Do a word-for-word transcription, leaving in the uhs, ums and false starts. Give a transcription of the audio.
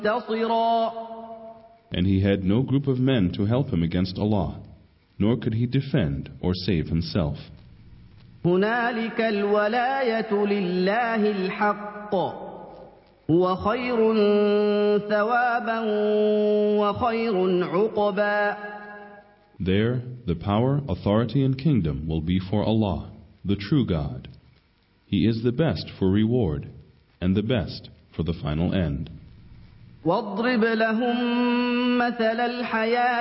And he had no group of men to help him against Allah, nor could he defend or save himself. هنالك الولاية لله الحق هو خير ثوابا وخير عقبا. There, the power, authority, and kingdom will be for Allah, the true God. He is the best for reward, and the best for the final end. واضرب لهم مثل الحياة